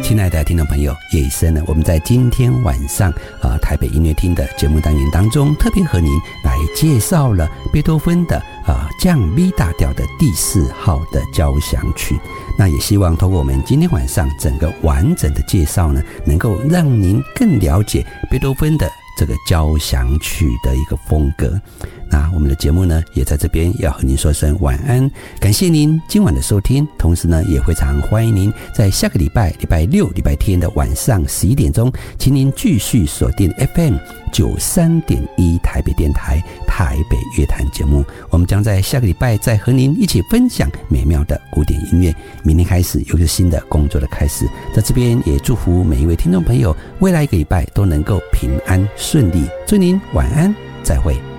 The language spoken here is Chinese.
亲爱的听众朋友，叶医生呢，我们在今天晚上台北音乐厅的节目单元当中，特别和您来介绍了贝多芬的降 B 大调的第4号的交响曲。那也希望透过我们今天晚上整个完整的介绍呢，能够让您更了解贝多芬的这个交响曲的一个风格。那我们的节目呢，也在这边要和您说声晚安，感谢您今晚的收听，同时呢，也非常欢迎您在下个礼拜6、礼拜天的晚上11点钟，请您继续锁定 FM 93.1台北电台台北乐坛节目。我们将在下个礼拜再和您一起分享美妙的古典音乐。明天开始有一个新的工作的开始，在这边也祝福每一位听众朋友，未来一个礼拜都能够平安顺利。祝您晚安，再会。